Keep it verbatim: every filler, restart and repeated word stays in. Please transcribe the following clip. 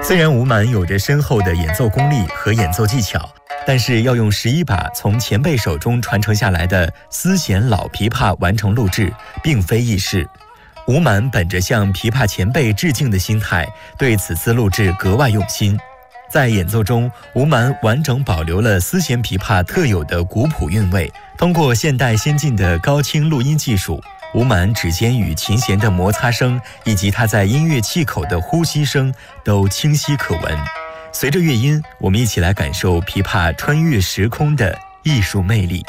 虽然吴满有着深厚的演奏功力和演奏技巧，但是要用十一把从前辈手中传承下来的丝弦老琵琶完成录制，并非易事。吴满本着向琵琶前辈致敬的心态，对此次录制格外用心。在演奏中，吴满完整保留了丝弦琵琶特有的古朴韵味。通过现代先进的高清录音技术，吴满指尖与琴弦的摩擦声，以及他在音乐气口的呼吸声都清晰可闻。随着乐音，我们一起来感受琵琶穿越时空的艺术魅力。